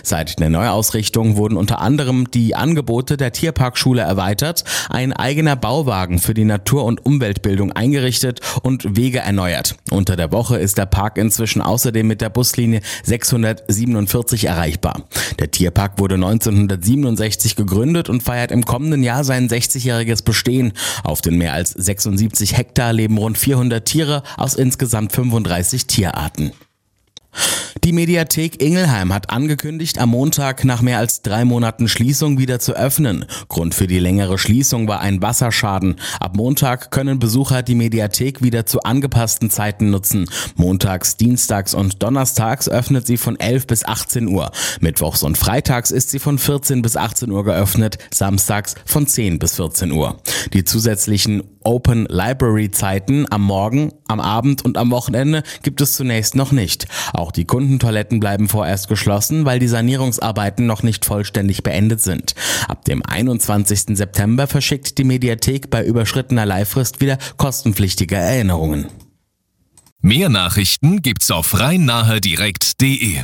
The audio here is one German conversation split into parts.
Seit der Neuausrichtung wurden unter anderem die Angebote der Tierparkschule erweitert, ein eigener Bauwagen für die Natur- und Umweltbildung eingerichtet und Wege erneuert. Unter der Woche ist der Park inzwischen außerdem mit der Buslinie 647 erreichbar. Der Tierpark wurde 1967 gegründet und feiert im kommenden Jahr sein 60-jähriges Bestehen. Auf den mehr als 76 Hektar leben rund 400 Tiere aus insgesamt 35 Tierarten. Die Mediathek Ingelheim hat angekündigt, am Montag nach mehr als 3 Monaten Schließung wieder zu öffnen. Grund für die längere Schließung war ein Wasserschaden. Ab Montag können Besucher die Mediathek wieder zu angepassten Zeiten nutzen. Montags, dienstags und donnerstags öffnet sie von 11 bis 18 Uhr. Mittwochs und freitags ist sie von 14 bis 18 Uhr geöffnet, samstags von 10 bis 14 Uhr. Die zusätzlichen Open Library Zeiten am Morgen, am Abend und am Wochenende gibt es zunächst noch nicht. Auch die Kundentoiletten bleiben vorerst geschlossen, weil die Sanierungsarbeiten noch nicht vollständig beendet sind. Ab dem 21. September verschickt die Mediathek bei überschrittener Leihfrist wieder kostenpflichtige Erinnerungen. Mehr Nachrichten gibt's auf rhein-nahe-direkt.de.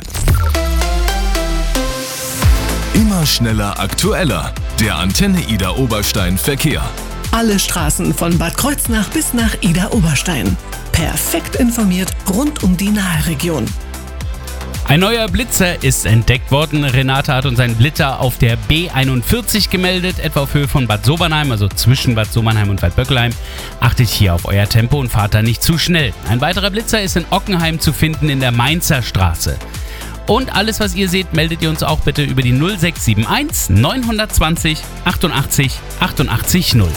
Immer schneller, aktueller. Der Antenne Ida Oberstein Verkehr. Alle Straßen von Bad Kreuznach bis nach Ida Oberstein. Perfekt informiert rund um die Nahe-Region. Ein neuer Blitzer ist entdeckt worden. Renate hat uns einen Blitzer auf der B41 gemeldet, etwa auf Höhe von Bad Sobernheim, also zwischen Bad Sobernheim und Waldböckelheim. Achtet hier auf euer Tempo und fahrt da nicht zu schnell. Ein weiterer Blitzer ist in Ockenheim zu finden in der Mainzer Straße. Und alles, was ihr seht, meldet ihr uns auch bitte über die 0671 920 88 88 0.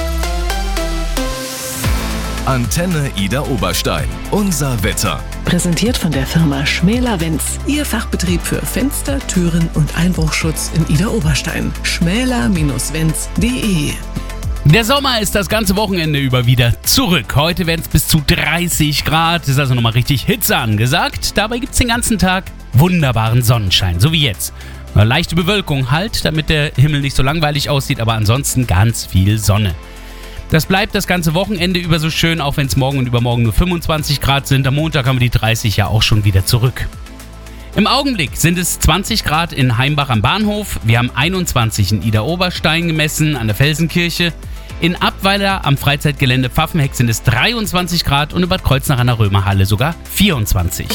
Antenne Ida Oberstein. Unser Wetter. Präsentiert von der Firma Schmäler-Wenz. Ihr Fachbetrieb für Fenster, Türen und Einbruchschutz in Ida Oberstein. schmäler-wenz.de. Der Sommer ist das ganze Wochenende über wieder zurück. Heute werden es bis zu 30 Grad. Ist also nochmal richtig Hitze angesagt. Dabei gibt es den ganzen Tag wunderbaren Sonnenschein, so wie jetzt. Eine leichte Bewölkung halt, damit der Himmel nicht so langweilig aussieht, aber ansonsten ganz viel Sonne. Das bleibt das ganze Wochenende über so schön, auch wenn es morgen und übermorgen nur 25 Grad sind. Am Montag haben wir die 30 ja auch schon wieder zurück. Im Augenblick sind es 20 Grad in Heimbach am Bahnhof. Wir haben 21 in Ida Oberstein gemessen, an der Felsenkirche. In Abweiler am Freizeitgelände Pfaffenheck sind es 23 Grad und in Bad Kreuznach an der Römerhalle sogar 24.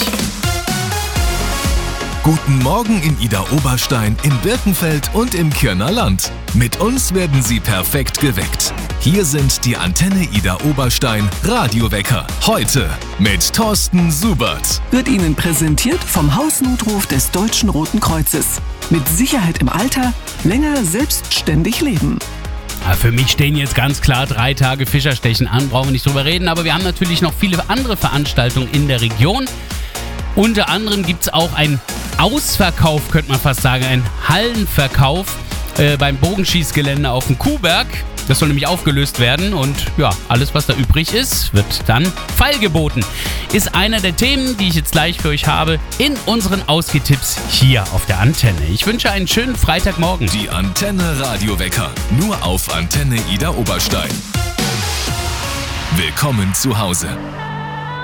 Guten Morgen in Ida Oberstein, im Birkenfeld und im Kirner Land. Mit uns werden Sie perfekt geweckt. Hier sind die Antenne Ida Oberstein Radiowecker. Heute mit Thorsten Subert. Wird Ihnen präsentiert vom Hausnotruf des Deutschen Roten Kreuzes. Mit Sicherheit im Alter, länger selbstständig leben. Für mich stehen jetzt ganz klar 3 Tage Fischerstechen an, brauchen wir nicht drüber reden, aber wir haben natürlich noch viele andere Veranstaltungen in der Region. Unter anderem gibt es auch einen Ausverkauf, könnte man fast sagen, einen Hallenverkauf beim Bogenschießgelände auf dem Kuhberg. Das soll nämlich aufgelöst werden und ja, alles, was da übrig ist, wird dann feilgeboten. Ist einer der Themen, die ich jetzt gleich für euch habe, in unseren Ausgehtipps hier auf der Antenne. Ich wünsche einen schönen Freitagmorgen. Die Antenne Radiowecker, nur auf Antenne Ida Oberstein. Willkommen zu Hause.